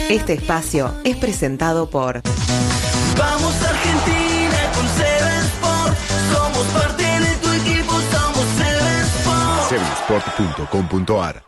Este espacio es presentado por Vamos Argentina con Seven Sport. Somos parte de tu equipo, somos Seven Sport. Sevensport.com.ar.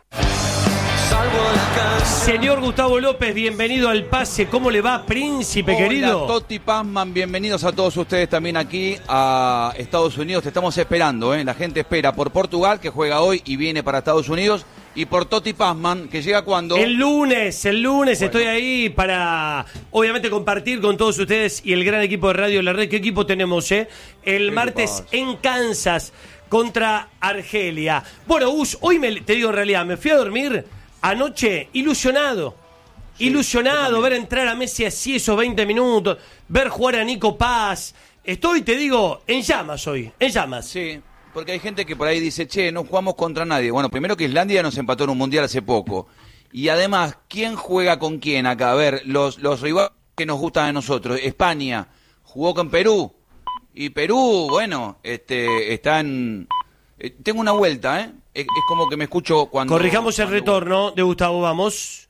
Señor Gustavo López, bienvenido al pase. ¿Cómo le va, príncipe querido? Hola, Toti Pazman, bienvenidos a todos ustedes también aquí a Estados Unidos. Te estamos esperando, la gente espera por Portugal, que juega hoy y viene para Estados Unidos, y por Toti Pazman, que llega cuando... El lunes, bueno. Estoy ahí para, obviamente, compartir con todos ustedes y el gran equipo de Radio La Red. ¿Qué equipo tenemos, El martes en Kansas contra Argelia. Bueno, hoy te digo en realidad, me fui a dormir anoche ilusionado, ver entrar a Messi así esos 20 minutos, ver jugar a Nico Paz. Estoy, te digo, en llamas hoy, en llamas. Sí, porque hay gente que por ahí dice, no jugamos contra nadie. Bueno, primero que Islandia nos empató en un mundial hace poco. Y además, ¿quién juega con quién acá? A ver, los rivales que nos gustan a nosotros. España jugó con Perú. Y Perú, bueno, está en... tengo una vuelta, Es como que me escucho cuando... Corrijamos el retorno de Gustavo, vamos.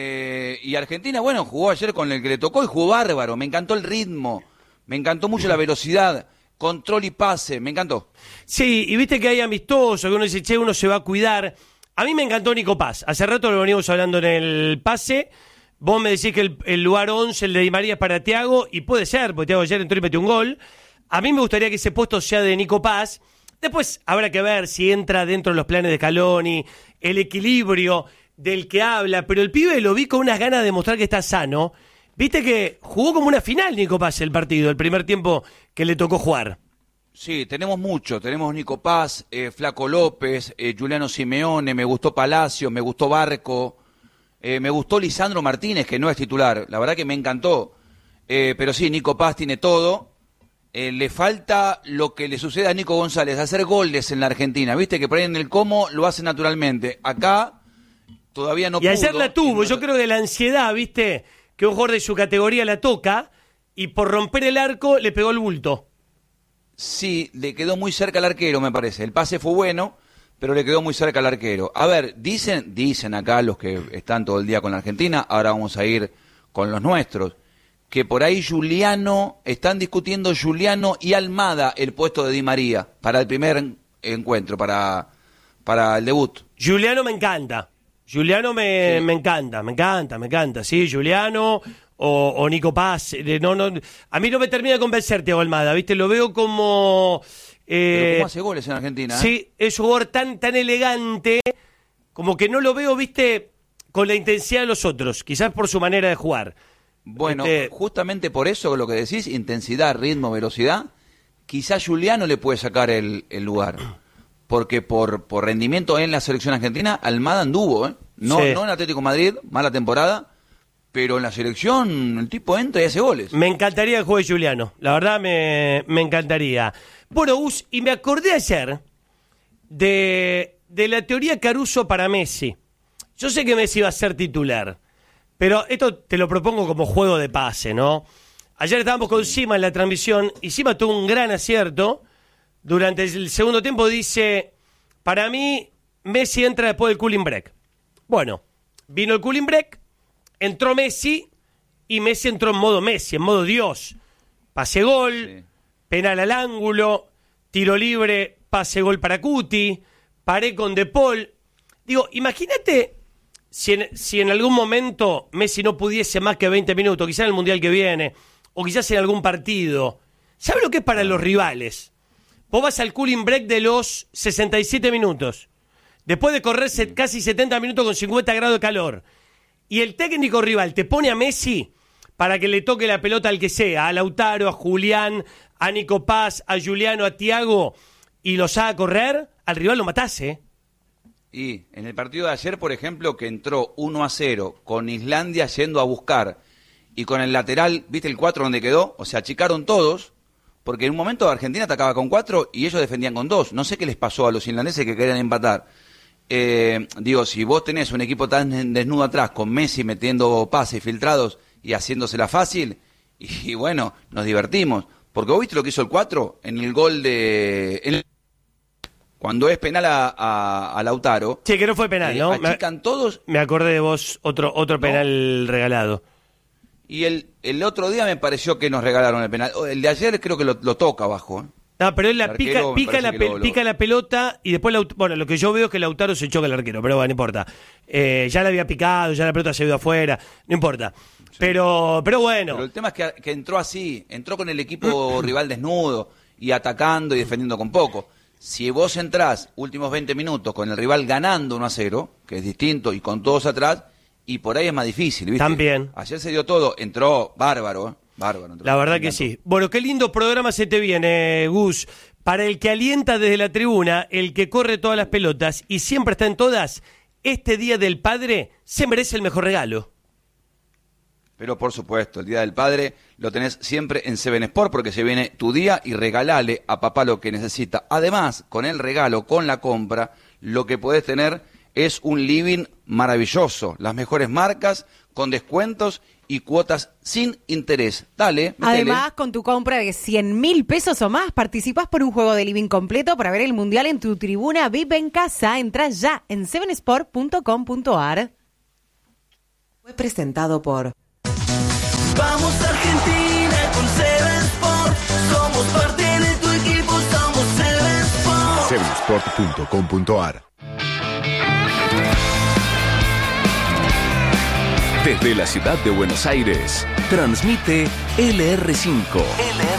Y Argentina, bueno, jugó ayer con el que le tocó y jugó bárbaro. Me encantó el ritmo, me encantó mucho la velocidad, control y pase, me encantó. Sí, y viste que hay amistoso, que uno dice, uno se va a cuidar. A mí me encantó Nico Paz. Hace rato lo venimos hablando en el pase. Vos me decís que el lugar 11, el de Di María, es para Thiago, y puede ser, porque Thiago ayer entró y metió un gol. A mí me gustaría que ese puesto sea de Nico Paz. Después habrá que ver si entra dentro de los planes de Scaloni, el equilibrio del que habla, pero el pibe lo vi con unas ganas de mostrar que está sano. Viste que jugó como una final Nico Paz el partido, el primer tiempo que le tocó jugar. Sí, tenemos Nico Paz, Flaco López, Juliano Simeone, me gustó Palacio, me gustó Barco, me gustó Lisandro Martínez, que no es titular, la verdad que me encantó, pero sí, Nico Paz tiene todo. Le falta lo que le sucede a Nico González, hacer goles en la Argentina. Viste que por ahí en el cómo lo hace naturalmente. Acá todavía no pudo. Y ayer la tuvo. Yo creo que la ansiedad, viste, que un jugador de su categoría la toca y por romper el arco le pegó el bulto. Sí, le quedó muy cerca al arquero, me parece. El pase fue bueno, pero le quedó muy cerca al arquero. A ver, dicen acá los que están todo el día con la Argentina, ahora vamos a ir con los nuestros, que por ahí están discutiendo Juliano y Almada el puesto de Di María para el primer encuentro, para el debut. Juliano me encanta. Me encanta. Sí, Juliano o Nico Paz. A mí no me termina de convencer Thiago Almada, ¿viste? Lo veo como... Pero ¿cómo hace goles en Argentina? Sí, es un jugador tan elegante, como que no lo veo, ¿viste? Con la intensidad de los otros, quizás por su manera de jugar. Bueno, justamente por eso lo que decís, intensidad, ritmo, velocidad, quizás Juliano le puede sacar el lugar. Porque por rendimiento en la selección argentina, Almada anduvo, No en Atlético de Madrid, mala temporada, pero en la selección el tipo entra y hace goles. Me encantaría el juego de Juliano, la verdad me encantaría. Bueno, y me acordé ayer de la teoría Caruso para Messi. Yo sé que Messi va a ser titular, pero esto te lo propongo como juego de pase, ¿no? Ayer estábamos con Sima en la transmisión y Sima tuvo un gran acierto. Durante el segundo tiempo dice, para mí Messi entra después del cooling break. Bueno, vino el cooling break, entró Messi y Messi entró en modo Messi, en modo Dios. Pase gol, penal al ángulo, tiro libre, pase gol para Cuti, paré con De Paul. Digo, imagínate... Si en algún momento Messi no pudiese más que 20 minutos, quizás en el Mundial que viene, o quizás en algún partido, ¿sabes lo que es para los rivales? Vos vas al cooling break de los 67 minutos, después de correrse casi 70 minutos con 50 grados de calor, y el técnico rival te pone a Messi para que le toque la pelota al que sea, a Lautaro, a Julián, a Nico Paz, a Juliano, a Thiago, y los haga correr, al rival lo matás, Y en el partido de ayer, por ejemplo, que entró 1-0 con Islandia yendo a buscar y con el lateral, ¿viste el 4 donde quedó? O sea, achicaron todos, porque en un momento Argentina atacaba con 4 y ellos defendían con 2. No sé qué les pasó a los islandeses que querían empatar. Si vos tenés un equipo tan desnudo atrás, con Messi metiendo pases filtrados y haciéndosela fácil, y bueno, nos divertimos. Porque vos viste lo que hizo el 4 en el gol de... Cuando es penal a Lautaro. Sí, que no fue penal, ¿no? Achican todos. Me acordé de vos, otro penal regalado. Y el otro día me pareció que nos regalaron el penal. El de ayer creo que lo toca abajo. No, pero él pica la la pelota y después, bueno, lo que yo veo es que Lautaro se choca el arquero, pero bueno, no importa. Ya la había picado, ya la pelota se ha ido afuera, no importa. Sí. Pero bueno. Pero el tema es que entró así, entró con el equipo rival desnudo y atacando y defendiendo con poco. Si vos entrás últimos 20 minutos con el rival ganando 1-0, que es distinto, y con todos atrás, y por ahí es más difícil, ¿viste? También. Ayer se dio todo, entró bárbaro, bárbaro. La verdad que sí. Bueno, qué lindo programa se te viene, Gus. Para el que alienta desde la tribuna, el que corre todas las pelotas y siempre está en todas, este Día del Padre se merece el mejor regalo. Pero por supuesto, el Día del Padre lo tenés siempre en Seven Sport porque se viene tu día y regalale a papá lo que necesita. Además, con el regalo, con la compra, lo que podés tener es un living maravilloso. Las mejores marcas, con descuentos y cuotas sin interés. Dale, metele. Además, con tu compra de 100.000 pesos o más, participás por un juego de living completo para ver el Mundial en tu tribuna VIP en casa. Entrá ya en sevensport.com.ar. Fue presentado por... Vamos Argentina con Seven Sport. Somos parte de tu equipo, somos Seven Sport. Sevensport.com.ar. Desde la ciudad de Buenos Aires, transmite LR5.